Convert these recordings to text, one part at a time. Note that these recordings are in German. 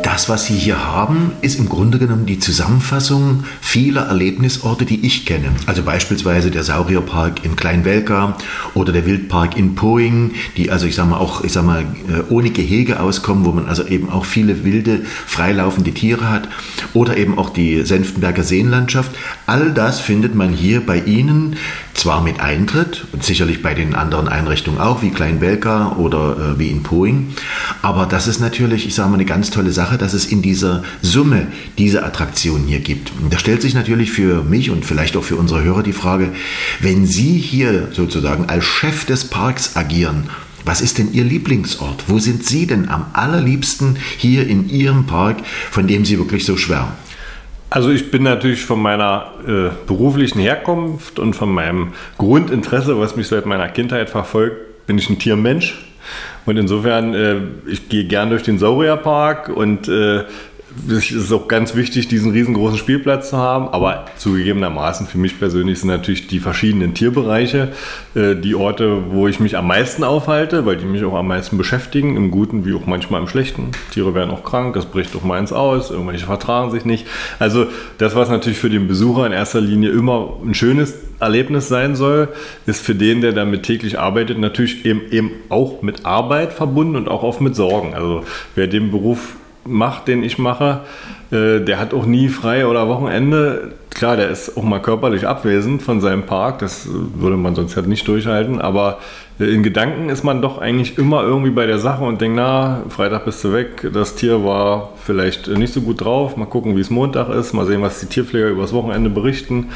Das, was Sie hier haben, ist im Grunde genommen die Zusammenfassung vieler Erlebnisorte, die ich kenne. Also beispielsweise der Saurierpark in Klein-Welka oder der Wildpark in Poing, die also ohne Gehege auskommen, wo man also eben auch viele wilde, freilaufende Tiere hat, oder eben auch die Senftenberger Seenlandschaft. All das findet man hier bei Ihnen, zwar mit Eintritt und sicherlich bei den anderen Einrichtungen auch, wie Klein-Welka oder wie in Poing, aber das ist natürlich, eine ganz tolle Sache, dass es in dieser Summe diese Attraktionen hier gibt. Und da stellt sich natürlich für mich und vielleicht auch für unsere Hörer die Frage, wenn Sie hier sozusagen als Chef des Parks agieren, was ist denn Ihr Lieblingsort? Wo sind Sie denn am allerliebsten hier in Ihrem Park, von dem Sie wirklich so schwärmen? Also ich bin natürlich von meiner beruflichen Herkunft und von meinem Grundinteresse, was mich seit meiner Kindheit verfolgt, bin ich ein Tiermensch. Und insofern, ich gehe gern durch den Saurierpark und es ist auch ganz wichtig, diesen riesengroßen Spielplatz zu haben, aber zugegebenermaßen für mich persönlich sind natürlich die verschiedenen Tierbereiche die Orte, wo ich mich am meisten aufhalte, weil die mich auch am meisten beschäftigen, im Guten wie auch manchmal im Schlechten. Tiere werden auch krank, es bricht auch meins aus, irgendwelche vertragen sich nicht. Also das, was natürlich für den Besucher in erster Linie immer ein schönes Erlebnis sein soll, ist für den, der damit täglich arbeitet, natürlich eben auch mit Arbeit verbunden und auch oft mit Sorgen. Also wer den Beruf macht, den ich mache, der hat auch nie frei oder Wochenende. Klar, der ist auch mal körperlich abwesend von seinem Park, das würde man sonst halt nicht durchhalten, aber in Gedanken ist man doch eigentlich immer irgendwie bei der Sache und denkt, na, Freitag bist du weg, das Tier war vielleicht nicht so gut drauf, mal gucken, wie es Montag ist, mal sehen, was die Tierpfleger übers Wochenende berichten.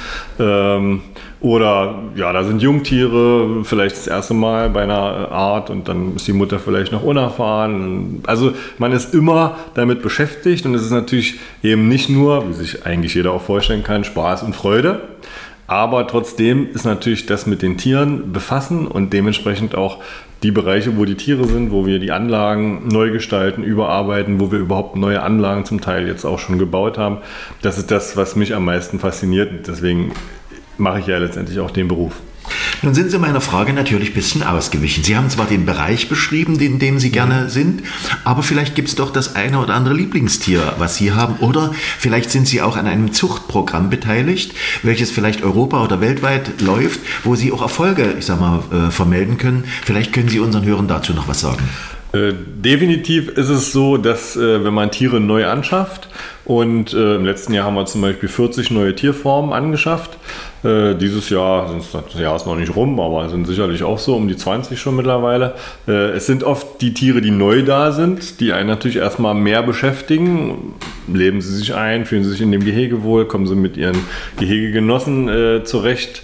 Oder ja, da sind Jungtiere, vielleicht das erste Mal bei einer Art und dann ist die Mutter vielleicht noch unerfahren. Also man ist immer damit beschäftigt und es ist natürlich eben nicht nur, wie sich eigentlich jeder auch vorstellen kann, Spaß und Freude. Aber trotzdem ist natürlich das mit den Tieren befassen und dementsprechend auch die Bereiche, wo die Tiere sind, wo wir die Anlagen neu gestalten, überarbeiten, wo wir überhaupt neue Anlagen zum Teil jetzt auch schon gebaut haben. Das ist das, was mich am meisten fasziniert. Deswegen mache ich ja letztendlich auch den Beruf. Nun sind Sie meiner Frage natürlich ein bisschen ausgewichen. Sie haben zwar den Bereich beschrieben, in dem Sie gerne sind, aber vielleicht gibt es doch das eine oder andere Lieblingstier, was Sie haben. Oder vielleicht sind Sie auch an einem Zuchtprogramm beteiligt, welches vielleicht europa- oder weltweit läuft, wo Sie auch Erfolge, vermelden können. Vielleicht können Sie unseren Hörern dazu noch was sagen. Definitiv ist es so, dass wenn man Tiere neu anschafft und im letzten Jahr haben wir zum Beispiel 40 neue Tierformen angeschafft. Dieses Jahr, das Jahr ist noch nicht rum, aber sind sicherlich auch so um die 20 schon mittlerweile. Es sind oft die Tiere, die neu da sind, die einen natürlich erstmal mehr beschäftigen. Leben sie sich ein, fühlen sie sich in dem Gehege wohl, kommen sie mit ihren Gehegegenossen zurecht.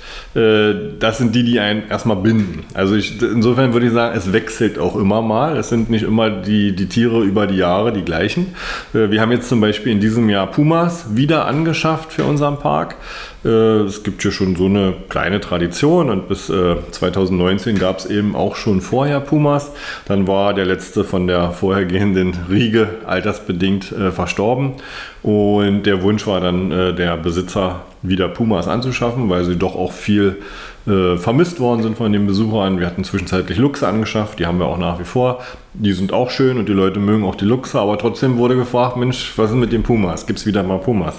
Das sind die einen erstmal binden. Also insofern würde ich sagen, es wechselt auch immer mal. Es sind nicht immer die Tiere über die Jahre die gleichen. Wir haben jetzt zum Beispiel in diesem Jahr Pumas wieder angeschafft für unseren Park. Es gibt hier schon so eine kleine Tradition und bis 2019 gab es eben auch schon vorher Pumas. Dann war der letzte von der vorhergehenden Riege altersbedingt verstorben und der Wunsch war dann der Besitzer wieder Pumas anzuschaffen, weil sie doch auch viel vermisst worden sind von den Besuchern. Wir hatten zwischenzeitlich Luchse angeschafft, die haben wir auch nach wie vor. Die sind auch schön und die Leute mögen auch die Luchse, aber trotzdem wurde gefragt, Mensch, was ist mit den Pumas? Gibt es wieder mal Pumas?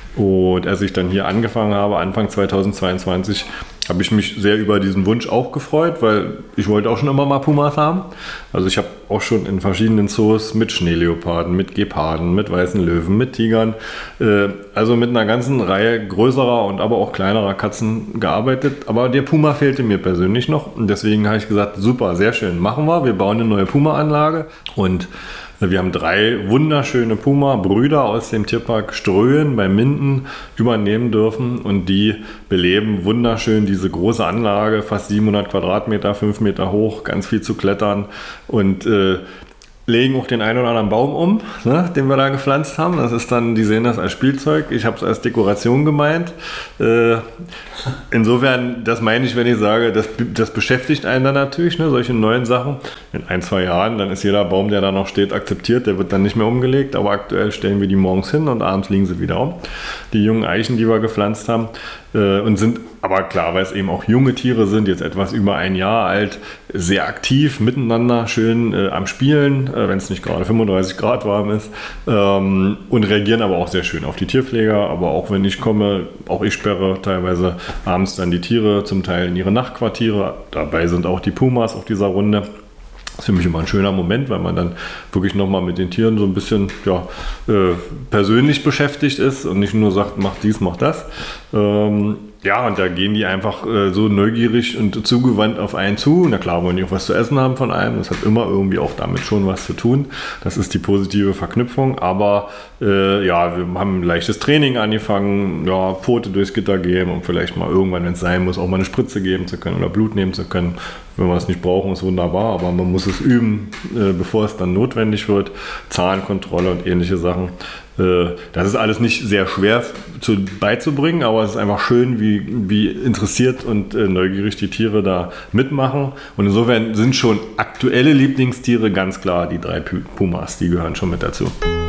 Und als ich dann hier angefangen habe, Anfang 2022, habe ich mich sehr über diesen Wunsch auch gefreut, weil ich wollte auch schon immer mal Pumas haben. Also ich habe auch schon in verschiedenen Zoos mit Schneeleoparden, mit Geparden, mit weißen Löwen, mit Tigern, also mit einer ganzen Reihe größerer und aber auch kleinerer Katzen gearbeitet. Aber der Puma fehlte mir persönlich noch und deswegen habe ich gesagt, super, sehr schön, machen wir. Wir bauen eine neue Puma-Anlage und wir haben 3 wunderschöne Puma-Brüder aus dem Tierpark Ströhen bei Minden übernehmen dürfen und die beleben wunderschön diese große Anlage, fast 700 Quadratmeter, 5 Meter hoch, ganz viel zu klettern und legen auch den einen oder anderen Baum um, ne, den wir da gepflanzt haben. Das ist dann, die sehen das als Spielzeug. Ich habe es als Dekoration gemeint. Insofern, das meine ich, wenn ich sage, das beschäftigt einen dann natürlich, ne, solche neuen Sachen. In 1-2 Jahren, dann ist jeder Baum, der da noch steht, akzeptiert. Der wird dann nicht mehr umgelegt. Aber aktuell stellen wir die morgens hin und abends liegen sie wieder um. Die jungen Eichen, die wir gepflanzt haben. Und sind aber klar, weil es eben auch junge Tiere sind, jetzt etwas über 1 Jahr alt, sehr aktiv miteinander, schön am Spielen. wenn es nicht gerade 35 Grad warm ist, und reagieren aber auch sehr schön auf die Tierpfleger. Aber auch wenn ich komme, auch ich sperre teilweise abends dann die Tiere zum Teil in ihre Nachtquartiere. Dabei sind auch die Pumas auf dieser Runde. Das ist für mich immer ein schöner Moment, weil man dann wirklich nochmal mit den Tieren so ein bisschen persönlich beschäftigt ist und nicht nur sagt, mach dies, mach das. Und da gehen die einfach so neugierig und zugewandt auf einen zu. Na klar, wollen die auch was zu essen haben von einem. Das hat immer irgendwie auch damit schon was zu tun. Das ist die positive Verknüpfung. Aber wir haben ein leichtes Training angefangen, Pfote durchs Gitter geben und vielleicht mal irgendwann, wenn es sein muss, auch mal eine Spritze geben zu können oder Blut nehmen zu können. Wenn wir es nicht brauchen, ist wunderbar, aber man muss es üben, bevor es dann notwendig wird. Zahnkontrolle und ähnliche Sachen. Das ist alles nicht sehr schwer beizubringen, aber es ist einfach schön, wie interessiert und neugierig die Tiere da mitmachen. Und insofern sind schon aktuelle Lieblingstiere ganz klar die 3 Pumas, die gehören schon mit dazu.